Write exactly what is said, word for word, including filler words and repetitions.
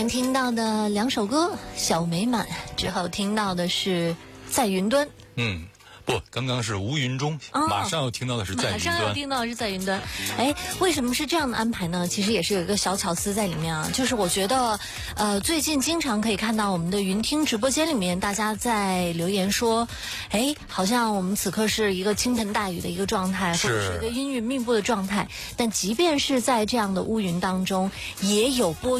前听到的两首歌《小美满》，之后听到的是在云端。 嗯，不，刚刚是无云中， 哦、 马上要听到的是在云端。 马上要听到的是在云端。哎，为什么是这样的安排呢？其实也是有一个小巧思在里面啊，就是我觉得，呃，最近经常可以看到我们的云听直播间里面，大家在留言说，哎，好像我们此刻是一个倾盆大雨的一个状态，或者是一个阴云密布的状态。但即便是在这样的乌云当中，也有波。